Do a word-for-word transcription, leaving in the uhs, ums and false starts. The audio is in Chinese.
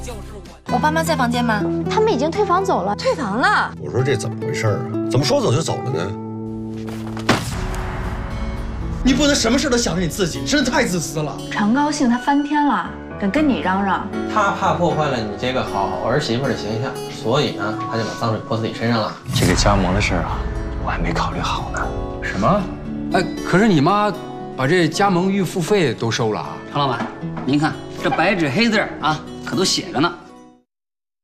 我爸妈在房间吗？ 他们已经退房走了。 退房了？ 我说这怎么回事啊？怎么说走就走了呢？ 你不能什么事都想着你自己，真的太自私了。 常高兴他翻天了，敢跟你嚷嚷。 他怕破坏了你这个好儿媳妇的形象，所以呢，他就把脏水泼自己身上了。 这个加盟的事啊，我还没考虑好呢。 什么？哎，可是你妈把这加盟预付费都收了啊？ 常老板，您看这白纸黑字啊，可都写着呢。